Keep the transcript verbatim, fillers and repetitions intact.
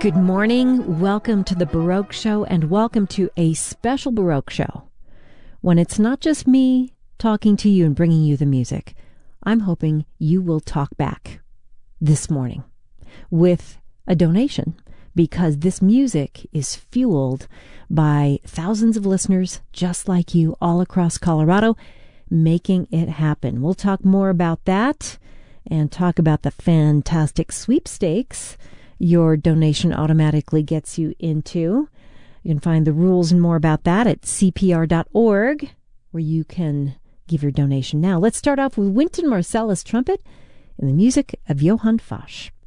Good morning. Welcome to the Baroque Show, and welcome to a special Baroque show. When it's not just me talking to you and bringing you the music, I'm hoping you will talk back this morning with a donation, because this music is fueled by thousands of listeners just like you all across Colorado, making it happen. We'll talk more about that and talk about the fantastic sweepstakes your donation automatically gets you into. You can find the rules and more about that at C P R dot org, where you can give your donation now. Let's start off with Wynton Marsalis trumpet and the music of Johann Fasch.